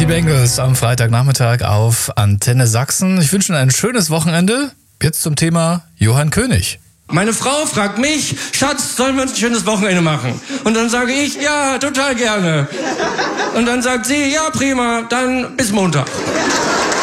Bengals am Freitagnachmittag auf Antenne Sachsen. Ich wünsche Ihnen ein schönes Wochenende. Jetzt zum Thema Johann König. Meine Frau fragt mich, Schatz, sollen wir uns ein schönes Wochenende machen? Und dann sage ich, ja, total gerne. Und dann sagt sie, ja, prima, dann bis Montag.